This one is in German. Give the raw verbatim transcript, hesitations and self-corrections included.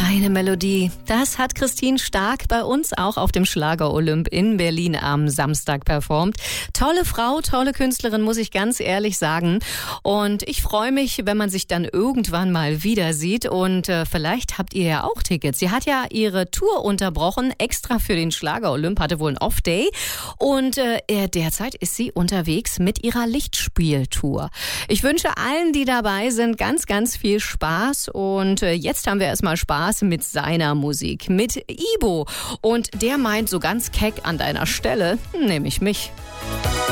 Feine Melodie. Das hat Christine Stark bei uns auch auf dem Schlager-Olymp in Berlin am Samstag performt. Tolle Frau, tolle Künstlerin, muss ich ganz ehrlich sagen. Und ich freue mich, wenn man sich dann irgendwann mal wieder sieht. Und äh, vielleicht habt ihr ja auch Tickets. Sie hat ja ihre Tour unterbrochen, extra für den Schlager-Olymp, hatte wohl ein Off-Day. Und äh, derzeit ist sie unterwegs mit ihrer Lichtspieltour. Ich wünsche allen, die dabei sind, ganz, ganz viel Spaß. Und äh, jetzt haben wir erstmal Spaß mit seiner Musik, mit Ibo. Und der meint so ganz keck an deiner Stelle, nämlich mich.